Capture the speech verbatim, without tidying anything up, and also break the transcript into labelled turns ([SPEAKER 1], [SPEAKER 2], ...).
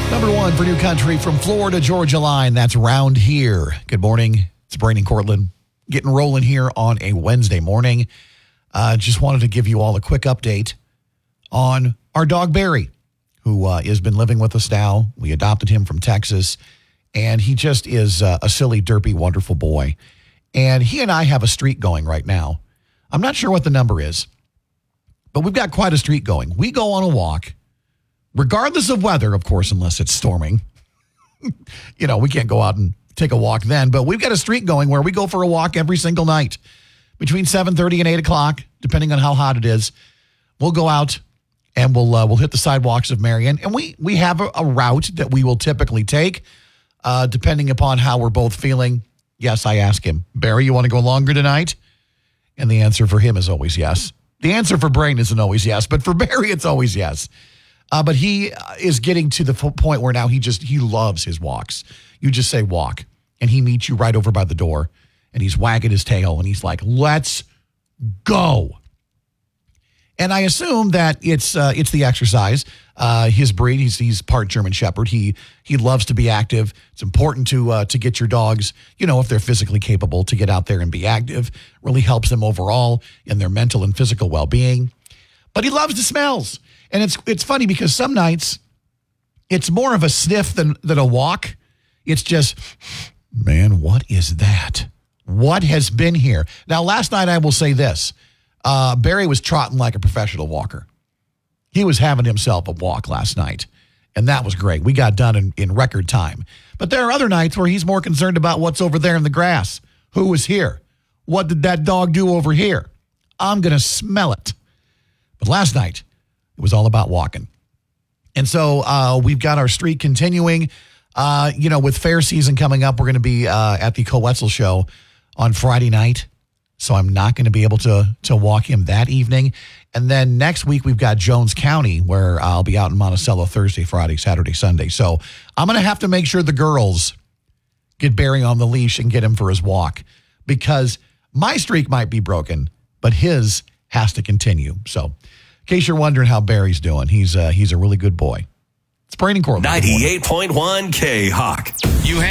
[SPEAKER 1] Number one for New Country from Florida Georgia Line. That's Round Here. Good morning. It's Brandon Cortland getting rolling here on a Wednesday morning. Uh, just wanted to give you all a quick update on our dog Barry, who uh, has been living with us now. We adopted him from Texas, and he just is uh, a silly, derpy, wonderful boy. And he and I have a streak going right now. I'm not sure what the number is, but we've got quite a streak going. We go on a walk, regardless of weather, of course, unless it's storming. You know, we can't go out and take a walk then, but we've got a streak going where we go for a walk every single night between seven thirty and eight o'clock, depending on how hot it is. We'll go out and we'll uh, we'll hit the sidewalks of Marion, and we we have a, a route that we will typically take, uh, depending upon how we're both feeling. Yes, I ask him, Barry, you want to go longer tonight? And the answer for him is always yes. The answer for Brain isn't always yes, but for Barry, it's always yes. Uh, but he is getting to the point where now he just, he loves his walks. You just say walk, and he meets you right over by the door, and he's wagging his tail, and he's like, let's go. And I assume that it's uh, it's the exercise. Uh, his breed, he's he's part German Shepherd. He he loves to be active. It's important to uh, to get your dogs, you know, if they're physically capable, to get out there and be active. Really helps them overall in their mental and physical well-being. But he loves the smells. And it's it's funny because some nights it's more of a sniff than, than a walk. It's just, man, what is that? What has been here? Now, last night, I will say this. Uh, Barry was trotting like a professional walker. He was having himself a walk last night, and that was great. We got done in, in record time. But there are other nights where he's more concerned about what's over there in the grass. Who was here? What did that dog do over here? I'm going to smell it. But last night, it was all about walking. And so uh, we've got our streak continuing. Uh, you know, with fair season coming up, we're going to be uh, at the Coetzel show on Friday night. So I'm not going to be able to to walk him that evening. And then next week, we've got Jones County, where I'll be out in Monticello Thursday, Friday, Saturday, Sunday. So I'm going to have to make sure the girls get Barry on the leash and get him for his walk, because my streak might be broken, but his has to continue. So in case you're wondering how Barry's doing, he's uh, he's a really good boy. It's Brandon Cortland.
[SPEAKER 2] ninety-eight point one K-Hawk. You